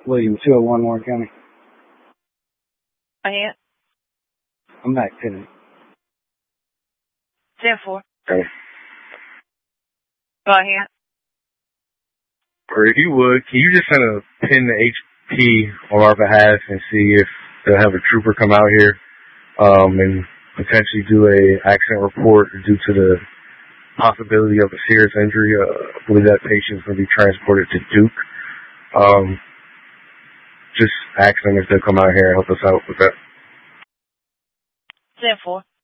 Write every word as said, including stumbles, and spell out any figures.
William, two oh one Warren County. Ahead. I'm back today. ten four. Okay. Go ahead. Or if you would, can you just send a pin to H P on our behalf and see if they'll have a trooper come out here um, and potentially do a accident report due to the possibility of a serious injury. Uh, I believe that patient's going to be transported to Duke. Um, just ask them if they'll come out here and help us out with that. ten four.